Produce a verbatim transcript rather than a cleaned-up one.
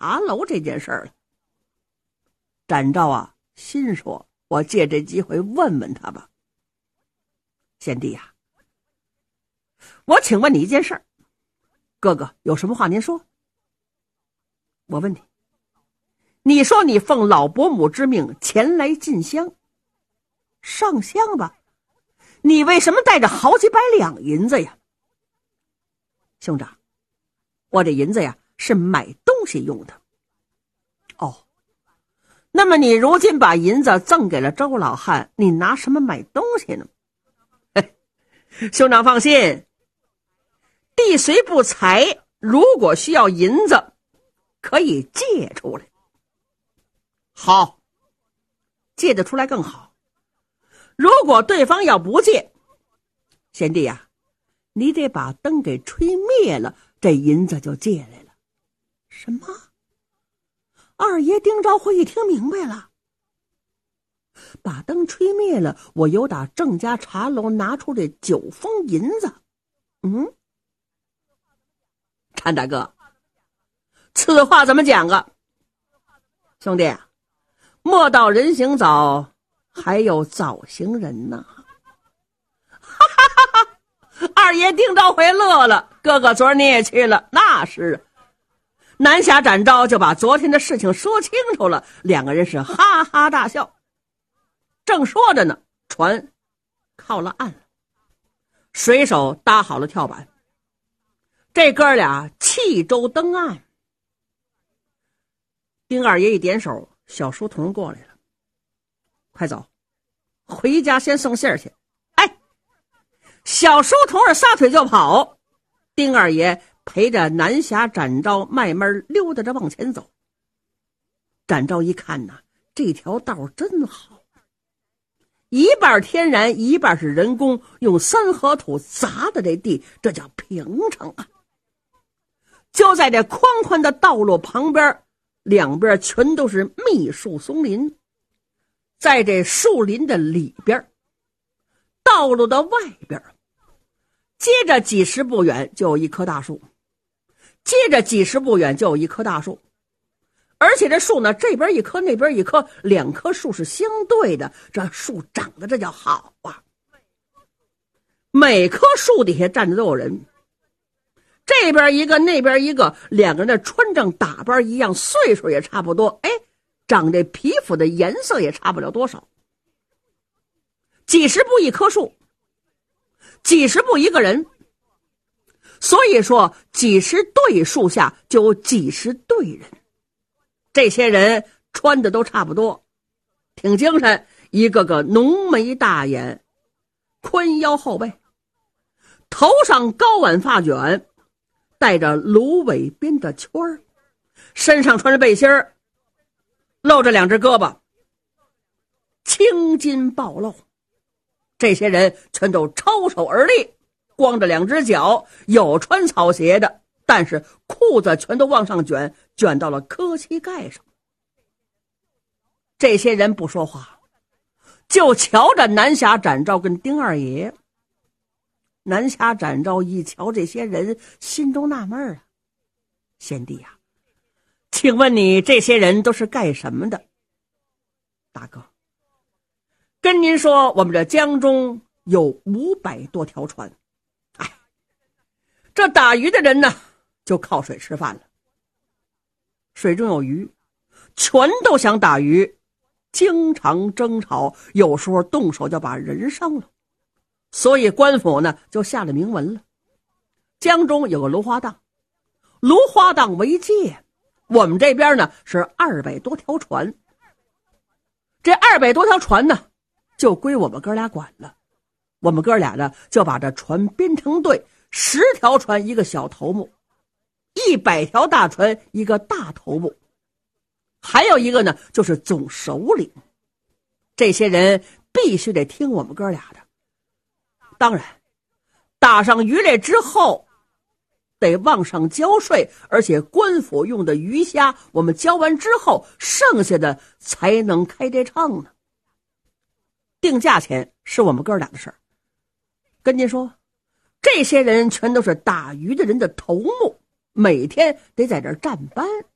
茶楼这件事儿了。展昭啊，心说我借这机会问问他吧。贤弟呀、啊，我请问你一件事儿，哥哥有什么话您说。我问你，你说你奉老伯母之命前来进香，上香吧，你为什么带着好几百两银子呀？兄长，我这银子呀是买东西用的。哦，那么你如今把银子赠给了周老汉，你拿什么买东西呢？兄长放心，弟虽不才，如果需要银子可以借出来。好，借得出来更好。如果对方要不借，贤弟呀、啊，你得把灯给吹灭了，这银子就借来了。什么？二爷丁兆辉一听明白了，把灯吹灭了，我由打郑家茶楼拿出这九封银子。嗯，陈大哥，此话怎么讲啊？兄弟，莫道人行早，还有早行人呢。哈哈哈哈！二爷丁兆辉乐了，哥哥昨儿你也去了，那是。南侠展昭就把昨天的事情说清楚了，两个人是哈哈大笑。正说着呢，船靠了岸了，水手搭好了跳板，这哥俩弃舟登岸。丁二爷一点手，小书童过来了，快走，回家先送信儿去。哎，小书童儿撒腿就跑，丁二爷陪着南侠展昭慢慢溜达着往前走。展昭一看呐，这条道真好，一半天然，一半是人工，用三合土砸的这地，这叫平整啊。就在这宽宽的道路旁边，两边全都是密树松林。在这树林的里边，道路的外边，接着几十步远就有一棵大树，接着几十步远就有一棵大树，而且这树呢，这边一棵那边一棵，两棵树是相对的，这树长得这叫好啊。每棵树底下站着都有人，这边一个那边一个，两个人的穿着打扮一样，岁数也差不多，哎，长这皮肤的颜色也差不了多少。几十步一棵树，几十步一个人，所以说几十对树下就有几十对人。这些人穿的都差不多，挺精神，一个个浓眉大眼，宽腰后背，头上高挽发卷，带着芦苇编的圈儿，身上穿着背心儿，露着两只胳膊，青筋暴露。这些人全都抄手而立，光着两只脚，有穿草鞋的，但是裤子全都往上卷，卷到了磕膝盖上。这些人不说话，就瞧着南侠展昭跟丁二爷。南侠展昭一瞧这些人，心中纳闷了，贤弟呀、啊，请问你这些人都是干什么的？大哥，跟您说，我们这江中有五百多条船，哎，这打鱼的人呢，就靠水吃饭了。水中有鱼，全都想打鱼，经常争吵，有时候动手就把人伤了。所以官府呢就下了明文了，江中有个芦花荡，芦花荡为界，我们这边呢是二百多条船，这二百多条船呢就归我们哥俩管了。我们哥俩呢就把这船编成队，十条船一个小头目，一百条大船一个大头目，还有一个呢就是总首领。这些人必须得听我们哥俩的。当然打上鱼来之后得往上交税，而且官府用的鱼虾我们交完之后，剩下的才能开这秤呢。定价钱是我们哥俩的事儿。跟您说，这些人全都是打鱼的人的头目，每天得在这儿站班。